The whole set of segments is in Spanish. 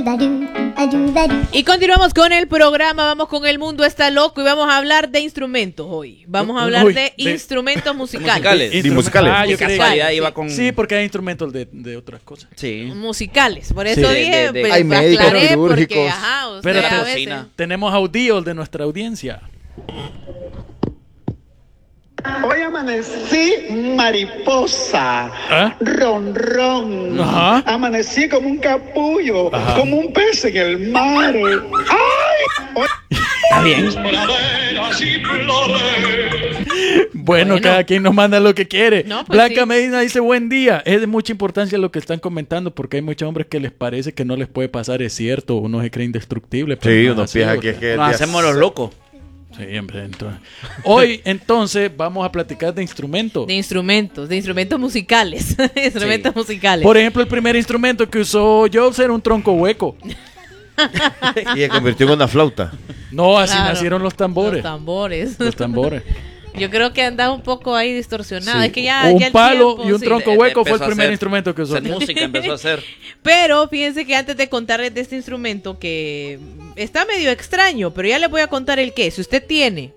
Y continuamos con el programa, vamos con El Mundo Está Loco y vamos a hablar de instrumentos hoy. Vamos a hablar de instrumentos musicales. Musicales. Casualidad iba con... Sí, porque hay instrumentos de otras cosas. Sí. Musicales, por eso dije, hay médicos, aclaré porque, quirúrgicos. usted Pero a veces... tenemos audios de nuestra audiencia. Hoy amanecí mariposa, ron, ron. Ajá. Amanecí como un capullo, Ajá. como un pez en el mar. ¡Ay! Está bien. Bueno, cada quien nos manda lo que quiere. No, pues Blanca sí. Medina dice, buen día. Es de mucha importancia lo que están comentando porque hay muchos hombres que les parece que no les puede pasar, es cierto, uno se cree indestructible. pero Sí, no es uno así, piensa porque- que es que... Nos hacemos los locos. Sí, hombre, entonces. Hoy, entonces, vamos a platicar de instrumentos. De instrumentos musicales. Instrumentos musicales. Por ejemplo, el primer instrumento que usó Jobs era un tronco hueco. Y se convirtió en una flauta. No, así Claro. nacieron los tambores. Los tambores. Los tambores. Yo creo que anda un poco ahí distorsionado. Sí. Es que ya, Un ya el palo tiempo, y un sí. tronco hueco fue el Empezó a primer hacer- instrumento que usó. hacer música empezó a hacer. Pero fíjense que antes de contarles de este instrumento que está medio extraño, pero ya les voy a contar el qué. Si usted tiene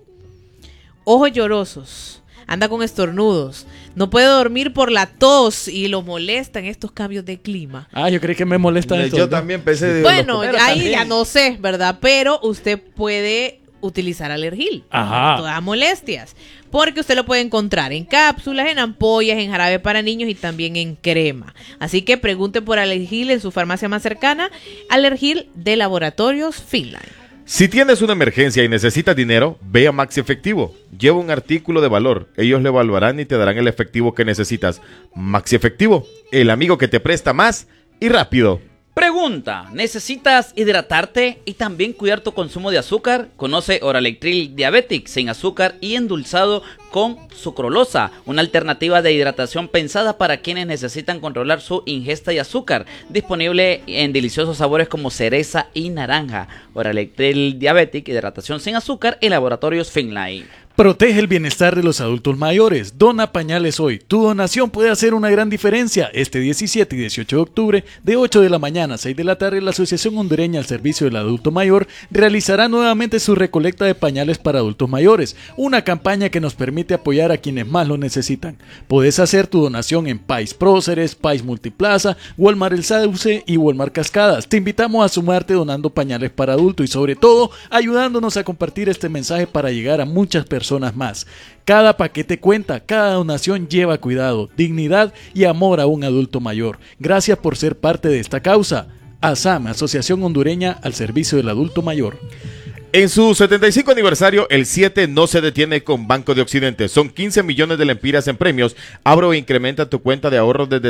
ojos llorosos, anda con estornudos, no puede dormir por la tos y lo molestan estos cambios de clima. Ah, yo creí que me molesta esto. Yo también pensé... de Bueno, pero ahí también. ya no sé, ¿verdad? Pero usted puede utilizar Alergil. Ajá. Todas molestias. Porque usted lo puede encontrar en cápsulas, en ampollas, en jarabe para niños y también en crema. Así que pregunte por Alergil en su farmacia más cercana. Alergil de Laboratorios Finland. Si tienes una emergencia y necesitas dinero, ve a Maxi Efectivo. Lleva un artículo de valor. Ellos lo evaluarán y te darán el efectivo que necesitas. Maxi Efectivo, el amigo que te presta más y rápido. Pregunta, ¿necesitas hidratarte y también cuidar tu consumo de azúcar? Conoce Oralectril Diabetic sin azúcar y endulzado con sucralosa, una alternativa de hidratación pensada para quienes necesitan controlar su ingesta de azúcar, disponible en deliciosos sabores como cereza y naranja. Oralectril Diabetic, hidratación sin azúcar en Laboratorios Finlay. Protege el bienestar de los adultos mayores. Dona pañales hoy. Tu donación puede hacer una gran diferencia. Este 17 y 18 de octubre, de 8 de la mañana a 6 de la tarde, la Asociación Hondureña al Servicio del Adulto Mayor realizará nuevamente su recolecta de pañales para adultos mayores, una campaña que nos permite apoyar a quienes más lo necesitan. Puedes hacer tu donación en Pais Próceres, Pais Multiplaza, Walmart El Sauce y Walmart Cascadas. Te invitamos a sumarte donando pañales para adultos y sobre todo ayudándonos a compartir este mensaje para llegar a muchas personas más. Cada paquete cuenta, cada donación lleva cuidado, dignidad y amor a un adulto mayor. Gracias por ser parte de esta causa. ASAM, Asociación Hondureña al Servicio del Adulto Mayor. En su 75 aniversario, el 7 no se detiene con Banco de Occidente. Son 15 millones de lempiras en premios. Abro e incrementa tu cuenta de ahorros desde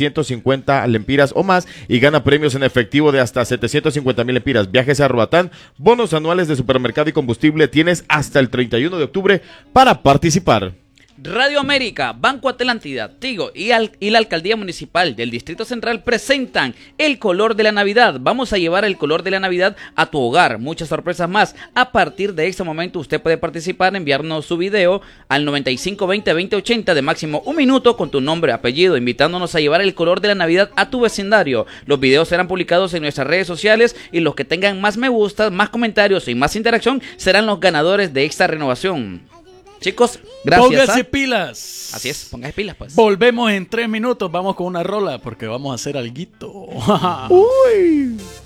750 lempiras o más y gana premios en efectivo de hasta 750,000 lempiras. Viajes a Roatán, bonos anuales de supermercado y combustible. Tienes hasta el 31 de octubre para participar. Radio América, Banco Atlántida, Tigo y la Alcaldía Municipal del Distrito Central presentan el color de la Navidad. Vamos a llevar el color de la Navidad a tu hogar. Muchas sorpresas más. A partir de este momento usted puede participar, enviarnos su video al 9520-2080 de máximo 1 minuto con tu nombre, apellido, invitándonos a llevar el color de la Navidad a tu vecindario. Los videos serán publicados en nuestras redes sociales y los que tengan más me gusta, más comentarios y más interacción serán los ganadores de esta renovación. Chicos, gracias. Póngase pilas. Así es, póngase pilas pues. Volvemos en 3 minutos. Vamos con una rola porque vamos a hacer alguito. Uy.